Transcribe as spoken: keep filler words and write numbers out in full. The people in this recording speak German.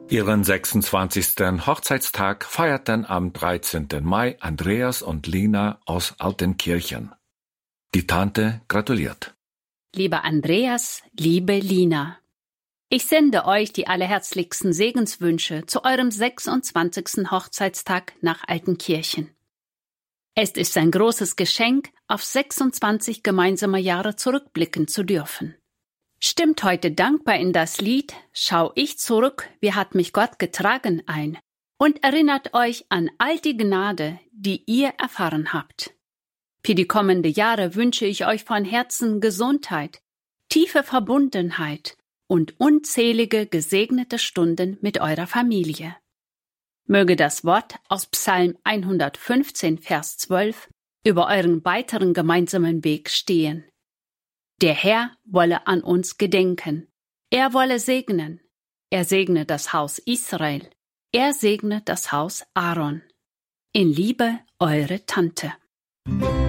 Ihren sechsundzwanzigsten Hochzeitstag feierten am dreizehnten Mai Andreas und Lina aus Altenkirchen. Die Tante gratuliert. Lieber Andreas, liebe Lina, ich sende euch die allerherzlichsten Segenswünsche zu eurem sechsundzwanzigsten Hochzeitstag nach Altenkirchen. Es ist ein großes Geschenk, auf sechsundzwanzig gemeinsame Jahre zurückblicken zu dürfen. Stimmt heute dankbar in das Lied »Schau ich zurück, wie hat mich Gott getragen« ein und erinnert euch an all die Gnade, die ihr erfahren habt. Für die kommenden Jahre wünsche ich euch von Herzen Gesundheit, tiefe Verbundenheit und unzählige gesegnete Stunden mit eurer Familie. Möge das Wort aus Psalm hundertfünfzehn, Vers zwölf über euren weiteren gemeinsamen Weg stehen. Der Herr wolle an uns gedenken. Er wolle segnen. Er segne das Haus Israel. Er segne das Haus Aaron. In Liebe, eure Tante.